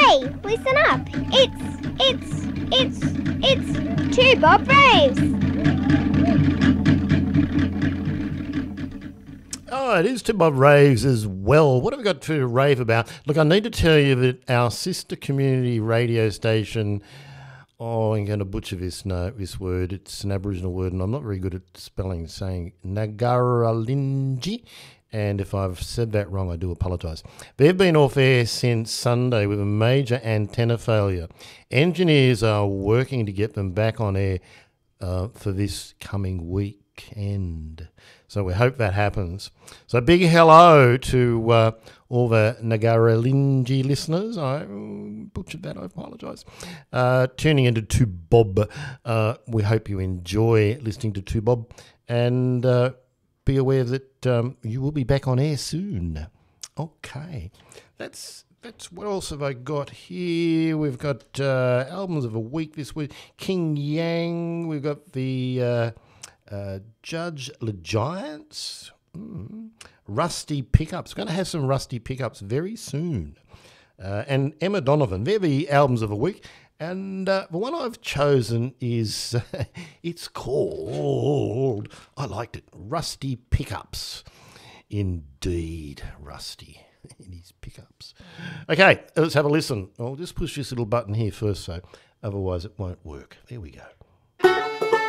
Hey, listen up. It's Two Bob Raves. Oh, it is Two Bob Raves as well. What have we got to rave about? Look, I need to tell you that our sister community radio station, I'm going to butcher this word. It's an Aboriginal word, and I'm not very good at saying Nagaralinji. And if I've said that wrong, I do apologise. They've been off air since Sunday with a major antenna failure. Engineers are working to get them back on air for this coming weekend. So we hope that happens. So big hello to all the Nagaralinji listeners. I butchered that, I apologise. Tuning into 2Bob. We hope you enjoy listening to 2Bob. And be aware that you will be back on air soon. Okay. That's what else have I got here? We've got albums of the week this week. King Yang. We've got the Judge Le Giants. Rusty Pickups. Going to have some Rusty Pickups very soon. And Emma Donovan. They're the albums of the week. And the one I've chosen is, it's called, I liked it, Rusty Pickups. Indeed, Rusty in his pickups. Okay, let's have a listen. I'll just push this little button here first, so otherwise it won't work. There we go.